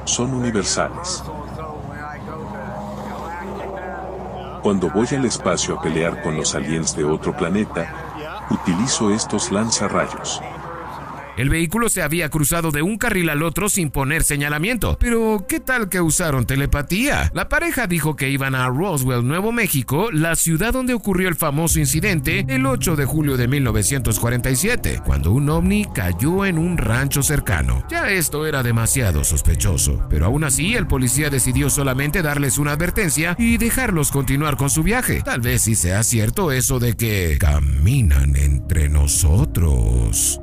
son universales. Cuando voy al espacio a pelear con los aliens de otro planeta, utilizo estos lanzarrayos. El vehículo se había cruzado de un carril al otro sin poner señalamiento. Pero, ¿qué tal que usaron telepatía? La pareja dijo que iban a Roswell, Nuevo México, la ciudad donde ocurrió el famoso incidente el 8 de julio de 1947, cuando un ovni cayó en un rancho cercano. Ya esto era demasiado sospechoso, pero aún así el policía decidió solamente darles una advertencia y dejarlos continuar con su viaje. Tal vez sí sea cierto eso de que caminan entre nosotros.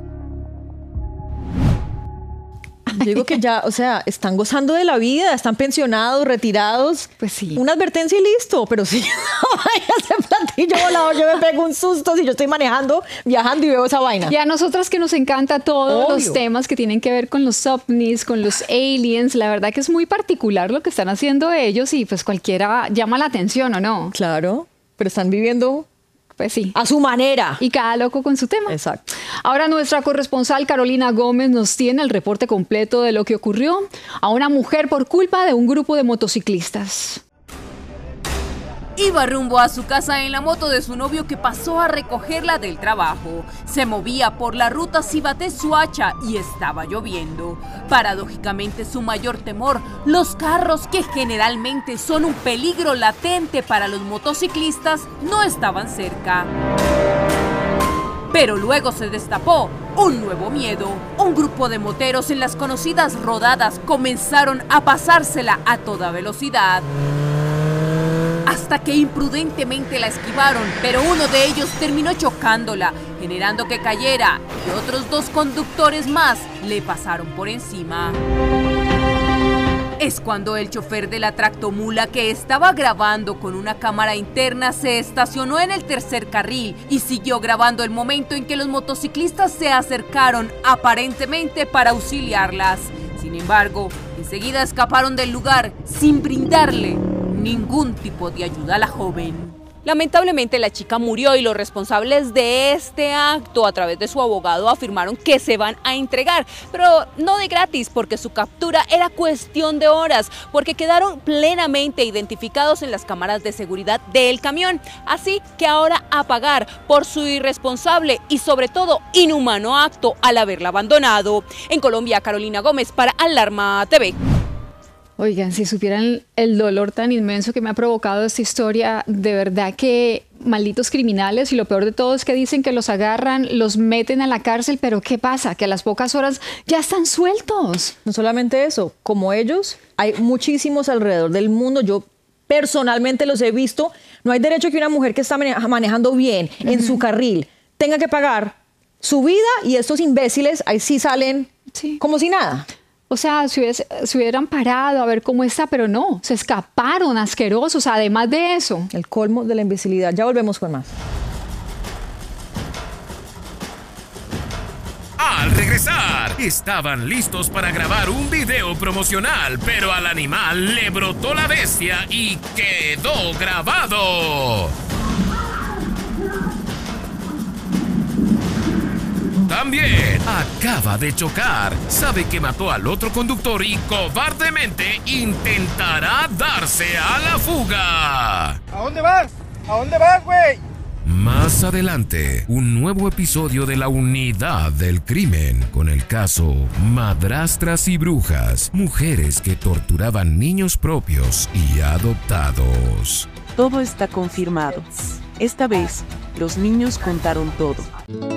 Digo que ya, o sea, están gozando de la vida, están pensionados, retirados. Pues sí. Una advertencia y listo, pero si ese platillo volador, yo me pego un susto si yo estoy manejando, viajando y veo esa vaina. Y a nosotras que nos encanta todos Obvio. los temas que tienen que ver con los ovnis, con los aliens, la verdad que es muy particular lo que están haciendo ellos y pues cualquiera llama la atención, ¿o no? Claro, pero están viviendo Pues sí. a su manera. Y cada loco con su tema. Exacto. Ahora nuestra corresponsal Carolina Gómez nos tiene el reporte completo de lo que ocurrió a una mujer por culpa de un grupo de motociclistas. Iba rumbo a su casa en la moto de su novio que pasó a recogerla del trabajo. Se movía por la ruta Cibaté-Suacha y estaba lloviendo. Paradójicamente, su mayor temor, los carros que generalmente son un peligro latente para los motociclistas, no estaban cerca. Pero luego se destapó un nuevo miedo. Un grupo de moteros en las conocidas rodadas comenzaron a pasársela a toda velocidad, hasta que imprudentemente la esquivaron, pero uno de ellos terminó chocándola, generando que cayera, y otros dos conductores más le pasaron por encima. Es cuando el chofer de la tractomula, que estaba grabando con una cámara interna, se estacionó en el tercer carril y siguió grabando el momento en que los motociclistas se acercaron aparentemente para auxiliarlas. Sin embargo, enseguida escaparon del lugar sin brindarle ningún tipo de ayuda a la joven. Lamentablemente la chica murió y los responsables de este acto, a través de su abogado, afirmaron que se van a entregar, pero no de gratis, porque su captura era cuestión de horas, porque quedaron plenamente identificados en las cámaras de seguridad del camión. Así que ahora a pagar por su irresponsable y sobre todo inhumano acto al haberla abandonado. En Colombia, Carolina Gómez para Alarma TV. Oigan, si supieran el dolor tan inmenso que me ha provocado esta historia, de verdad que malditos criminales, y lo peor de todo es que dicen que los agarran, los meten a la cárcel, pero ¿qué pasa? Que a las pocas horas ya están sueltos. No solamente eso, como ellos, hay muchísimos alrededor del mundo. Yo personalmente los he visto. No hay derecho que una mujer que está manejando bien en su carril tenga que pagar su vida, y estos imbéciles ahí sí salen como si nada. O sea, si hubieran parado a ver cómo está, pero no, se escaparon asquerosos, además de eso. El colmo de la imbecilidad. Ya volvemos con más. Al regresar, estaban listos para grabar un video promocional, pero al animal le brotó la bestia y quedó grabado. También acaba de chocar, sabe que mató al otro conductor y cobardemente intentará darse a la fuga. ¿A dónde vas? ¿A dónde vas, güey? Más adelante, un nuevo episodio de la Unidad del Crimen con el caso Madrastras y Brujas, mujeres que torturaban niños propios y adoptados. Todo está confirmado. Esta vez, los niños contaron todo.